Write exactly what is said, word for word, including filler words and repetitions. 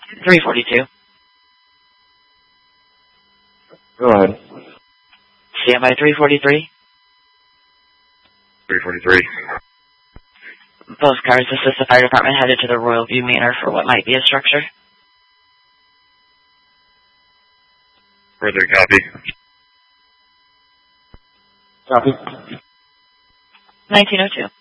three forty-two. Go ahead. Stand by three forty-three. three forty-three. Both cars assist the fire department headed to the Royal View Manor for what might be a structure. Further copy. Copy. nineteen oh two.